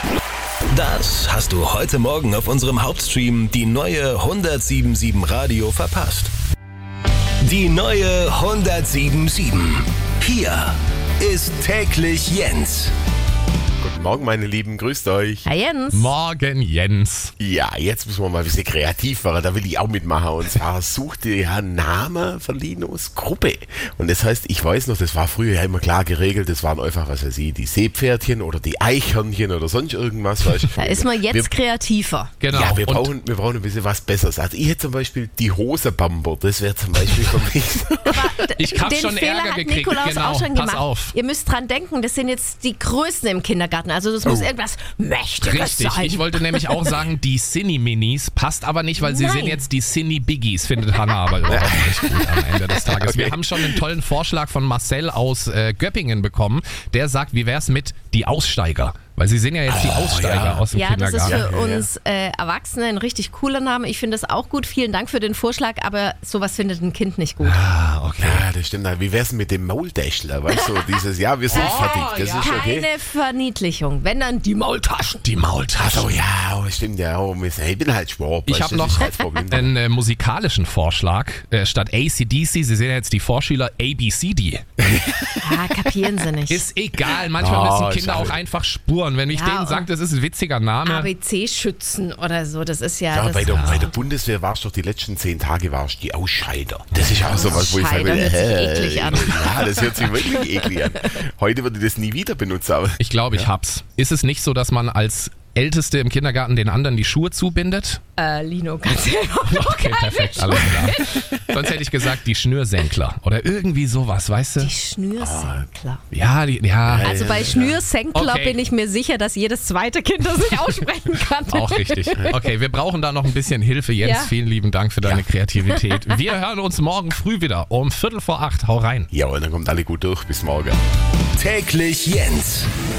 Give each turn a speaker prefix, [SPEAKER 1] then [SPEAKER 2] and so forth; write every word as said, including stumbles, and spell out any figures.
[SPEAKER 1] Das hast du heute Morgen auf unserem Hauptstream die neue hundertsieben Komma sieben Radio verpasst. Die neue hundertsieben Komma sieben. Hier ist täglich Jens.
[SPEAKER 2] Guten Morgen, meine Lieben, grüßt euch.
[SPEAKER 3] Hi Jens.
[SPEAKER 4] Morgen, Jens.
[SPEAKER 2] Ja, jetzt müssen wir mal ein bisschen kreativ werden, da will ich auch mitmachen. Und zwar sucht ihr ja einen Namen für Linos Gruppe. Und das heißt, ich weiß noch, das war früher ja immer klar geregelt, das waren einfach, was weiß ich, die Seepferdchen oder die Eichhörnchen oder sonst irgendwas. Weißt,
[SPEAKER 3] Da ist man jetzt
[SPEAKER 2] wir,
[SPEAKER 3] kreativer.
[SPEAKER 4] Genau.
[SPEAKER 2] Ja, wir
[SPEAKER 4] Und
[SPEAKER 2] brauchen, wir brauchen ein bisschen was Besseres. Also ich hätte zum Beispiel die Hosebamber, das wäre zum Beispiel für mich so.
[SPEAKER 4] ich habe
[SPEAKER 3] Den
[SPEAKER 4] schon
[SPEAKER 3] Fehler
[SPEAKER 4] Ärger
[SPEAKER 3] hat
[SPEAKER 4] gekriegt.
[SPEAKER 3] Nikolaus
[SPEAKER 4] Genau,
[SPEAKER 3] auch schon
[SPEAKER 4] pass
[SPEAKER 3] gemacht.
[SPEAKER 4] auf.
[SPEAKER 3] Ihr müsst dran denken, das sind jetzt die Größten im Kindergarten. Also das muss
[SPEAKER 2] Oh.
[SPEAKER 3] irgendwas Mächtiges
[SPEAKER 4] Richtig,
[SPEAKER 3] sein.
[SPEAKER 4] ich wollte nämlich auch sagen, die Cine-Minis passt aber nicht, weil sie
[SPEAKER 3] Nein.
[SPEAKER 4] sind jetzt die Cine-Biggies, findet Hannah aber überhaupt nicht gut am Ende des Tages. Wir
[SPEAKER 2] Okay.
[SPEAKER 4] haben schon einen tollen Vorschlag von Marcel aus äh, Göppingen bekommen. Der sagt, wie wär's mit die Aussteiger? Weil sie sind ja jetzt die Aussteiger
[SPEAKER 2] ja.
[SPEAKER 4] aus dem
[SPEAKER 3] Ja, das ist
[SPEAKER 4] Kindergarten.
[SPEAKER 3] für
[SPEAKER 2] Ja, ja, ja.
[SPEAKER 3] uns äh, Erwachsene ein richtig cooler Name. Ich finde das auch gut. Vielen Dank für den Vorschlag, aber sowas findet ein Kind nicht gut.
[SPEAKER 4] Ah, okay.
[SPEAKER 2] Ja, das stimmt. Wie wär's denn mit dem Maultäschler? Weißt du, dieses, ja, wir sind fertig, das ist okay.
[SPEAKER 3] Keine Verniedlichung. Wenn dann die Maultaschen.
[SPEAKER 4] Die Maultaschen.
[SPEAKER 2] Achso, ja, oh, stimmt ja. Oh, Mist. Ich bin halt Schwab.
[SPEAKER 4] Ich
[SPEAKER 2] weißt
[SPEAKER 4] habe
[SPEAKER 2] du, das
[SPEAKER 4] noch
[SPEAKER 2] ist halt das Problem.
[SPEAKER 4] einen äh, musikalischen Vorschlag. Äh, statt A C D C, Sie sehen ja jetzt die Vorschüler A B C D.
[SPEAKER 3] Ah, kapieren sie nicht.
[SPEAKER 4] Ist egal, manchmal
[SPEAKER 2] Oh,
[SPEAKER 4] müssen
[SPEAKER 2] ist
[SPEAKER 4] Kinder
[SPEAKER 2] halt-
[SPEAKER 4] auch einfach spuren. Wenn ich
[SPEAKER 3] Ja,
[SPEAKER 4] denen sage,
[SPEAKER 3] und-
[SPEAKER 4] das ist ein witziger Name.
[SPEAKER 3] A B C-Schützen oder so, das ist ja...
[SPEAKER 2] Ja,
[SPEAKER 3] das
[SPEAKER 2] bei der, bei der Bundeswehr warst du doch die letzten zehn Tage warst die Ausscheider. Das ist auch so was, wo ich sage,
[SPEAKER 3] Ausscheider hört sich
[SPEAKER 2] äh,
[SPEAKER 3] eklig an.
[SPEAKER 2] ja, das hört sich wirklich eklig an. Heute würde ich das nie wieder benutzen. Aber
[SPEAKER 4] Ich glaube, ich hab's. Ist es nicht so, dass man als Älteste im Kindergarten den anderen die Schuhe zubindet?
[SPEAKER 3] Äh, Lino, kannst du ja
[SPEAKER 4] Okay, perfekt, alles klar. Sonst hätte ich gesagt, die Schnürsenkler oder irgendwie sowas, weißt du?
[SPEAKER 3] Die Schnürsenkler.
[SPEAKER 4] Ja, die, ja,
[SPEAKER 3] Also bei Schnürsenkler
[SPEAKER 4] Okay.
[SPEAKER 3] bin ich mir sicher, dass jedes zweite Kind das nicht aussprechen kann.
[SPEAKER 4] auch richtig. Okay, wir brauchen da noch ein bisschen Hilfe. Jens,
[SPEAKER 3] Ja.
[SPEAKER 4] vielen lieben Dank für deine Kreativität. Wir hören uns morgen früh wieder um Viertel vor acht. Hau rein.
[SPEAKER 2] ja, und dann kommt alle gut durch. Bis morgen.
[SPEAKER 1] Täglich Jens.